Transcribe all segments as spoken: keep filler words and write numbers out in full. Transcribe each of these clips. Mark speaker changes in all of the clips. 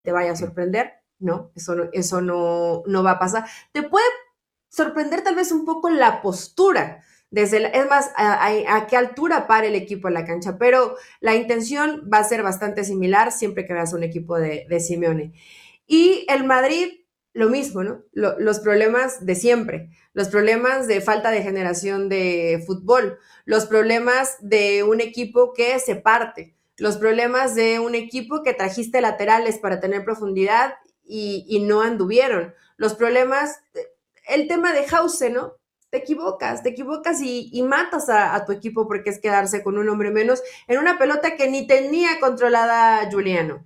Speaker 1: te vaya a sorprender, no, eso no, eso no, no va a pasar. Te puede sorprender tal vez un poco la postura, desde la, es más, a, a, a, qué altura para el equipo en la cancha, pero la intención va a ser bastante similar siempre que veas un equipo de, de Simeone. Y el Madrid, lo mismo, ¿no? Lo, los problemas de siempre, los problemas de falta de generación de fútbol, los problemas de un equipo que se parte, los problemas de un equipo que trajiste laterales para tener profundidad y, y no anduvieron, los problemas, el tema de Hause, ¿no? Te equivocas, te equivocas y, y matas a, a, tu equipo porque es quedarse con un hombre menos en una pelota que ni tenía controlada Juliano.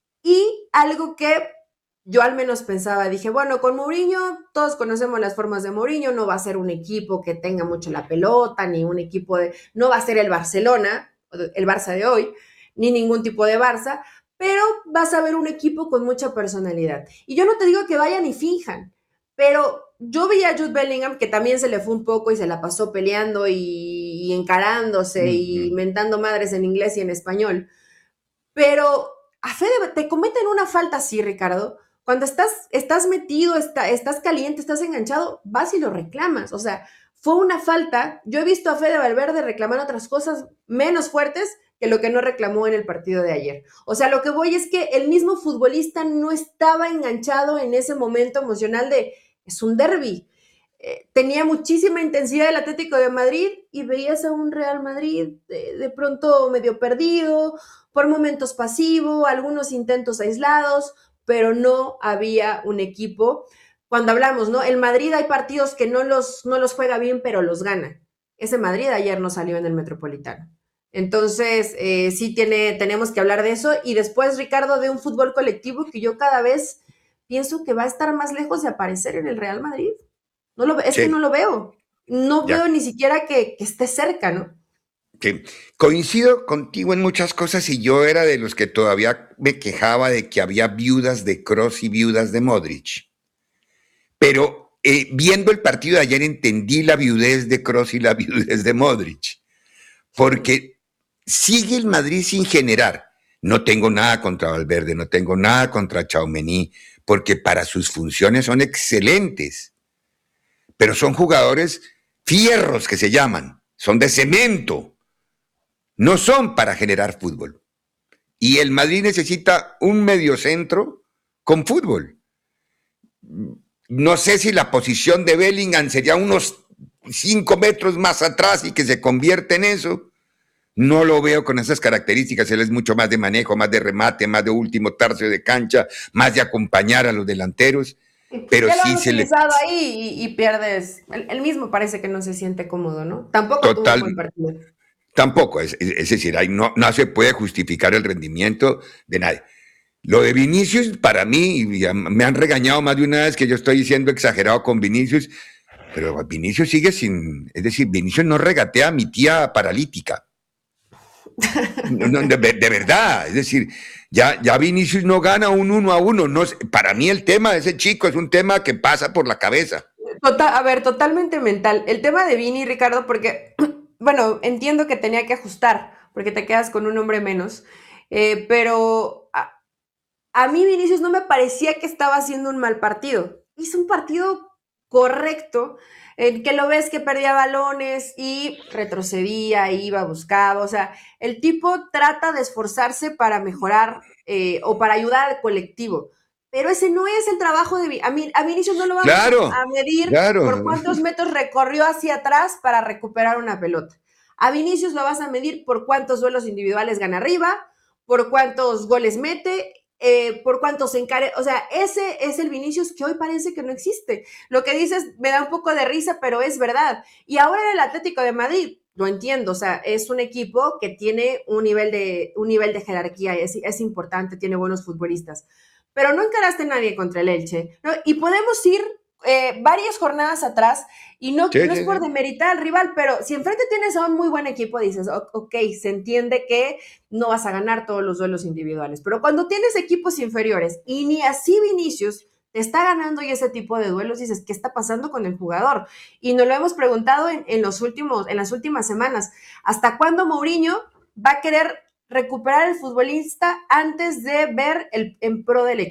Speaker 1: Y algo que yo al menos pensaba, dije, bueno, con Mourinho, todos conocemos las formas de Mourinho, no va a ser un equipo que tenga mucho la pelota, ni un equipo de, no va a ser el Barcelona, el Barça de hoy, ni ningún tipo de Barça, pero vas a ver un equipo con mucha personalidad. Y yo no te digo que vayan y finjan, pero yo vi a Jude Bellingham, que también se le fue un poco y se la pasó peleando y, y encarándose y
Speaker 2: Uh-huh.
Speaker 1: mentando madres en inglés y en español, pero a Fede te cometen una falta así, Ricardo. Cuando estás, estás metido, está, estás caliente, estás enganchado, vas y lo reclamas. O sea, fue una falta. Yo he visto a Fede Valverde reclamar otras cosas menos fuertes que lo que no reclamó en el partido de ayer. O sea, lo que voy es que el mismo futbolista no estaba enganchado en ese momento emocional de es un derbi. Eh, tenía muchísima intensidad el Atlético de Madrid y veías a un Real Madrid de, de pronto medio perdido, por momentos pasivo, algunos intentos aislados, pero no había un equipo. Cuando hablamos, ¿no? El Madrid hay partidos que no los, no los juega bien, pero los gana. Ese Madrid ayer no salió en el Metropolitano. Entonces, eh, sí tiene, tenemos que hablar de eso. Y después, Ricardo, de un fútbol colectivo que yo cada vez pienso que va a estar más lejos de aparecer en el Real Madrid. No lo, es que no
Speaker 2: Sí,
Speaker 1: lo veo. No
Speaker 2: ya.
Speaker 1: veo ni siquiera que, que esté cerca, ¿no?
Speaker 2: Sí. Coincido contigo en muchas cosas y yo era de los que todavía me quejaba de que había viudas de Kroos y viudas de Modric. Pero eh, viendo el partido de ayer entendí la viudez de Kroos y la viudez de Modric. Porque sigue el Madrid sin generar. No tengo nada contra Valverde, no tengo nada contra Tchouaméni, porque para sus funciones son excelentes. Pero son jugadores fierros que se llaman, son de cemento, no son para generar fútbol. Y el Madrid necesita un mediocentro con fútbol. No sé si la posición de Bellingham sería unos cinco metros más atrás y que se convierte en eso. No lo veo con esas características. Él es mucho más de manejo, más de remate, más de último tercio de cancha, más de acompañar a los delanteros. Pero
Speaker 1: Ya lo han
Speaker 2: sí se le.
Speaker 1: utilizado ahí y, y pierdes. El, el, mismo parece que no se siente cómodo, ¿no? Tampoco tuvo un buen
Speaker 2: Total.
Speaker 1: partido.
Speaker 2: Tampoco. Es, es, es decir, ahí no, no se puede justificar el rendimiento de nadie. Lo de Vinicius, para mí, me han regañado más de una vez que yo estoy siendo exagerado con Vinicius, pero Vinicius sigue sin. Es decir, Vinicius no regatea a mi tía paralítica. No, no, de, de, verdad, es decir, ya, ya Vinicius no gana un uno a uno. No, para mí el tema de ese chico es un tema que pasa por la cabeza.
Speaker 1: Total, a ver, totalmente mental. El tema de Vini, Ricardo, porque, bueno, entiendo que tenía que ajustar, porque te quedas con un hombre menos, eh, pero a, a mí Vinicius no me parecía que estaba haciendo un mal partido. Hizo un partido correcto, en que lo ves que perdía balones y retrocedía, iba, buscaba, o sea, el tipo trata de esforzarse para mejorar eh, o para ayudar al colectivo, pero ese no es el trabajo de a, mí, a Vinicius no lo vamos a,
Speaker 2: Claro,
Speaker 1: a medir por
Speaker 2: claro.
Speaker 1: cuántos metros recorrió hacia atrás para recuperar una pelota. A Vinicius lo vas a medir por cuántos duelos individuales gana arriba, por cuántos goles mete, eh, por cuántos encare, o sea, ese es el Vinicius que hoy parece que no existe. Lo que dices me da un poco de risa, pero es verdad. Y ahora el Atlético de Madrid, lo entiendo, o sea, es un equipo que tiene un nivel de, un nivel de jerarquía, es, es importante, tiene buenos futbolistas, pero no encaraste a nadie contra el Elche, ¿no? Y podemos ir eh, varias jornadas atrás y no,
Speaker 2: Sí,
Speaker 1: no es
Speaker 2: sí,
Speaker 1: por
Speaker 2: sí.
Speaker 1: demeritar al rival, pero si enfrente tienes a un muy buen equipo, dices, ok, se entiende que no vas a ganar todos los duelos individuales, pero cuando tienes equipos inferiores y ni así Vinicius te está ganando y ese tipo de duelos, dices, ¿qué está pasando con el jugador? Y nos lo hemos preguntado en, en, los últimos, en las últimas semanas, ¿hasta cuándo Mourinho va a querer recuperar el futbolista antes de ver el, en pro del equipo.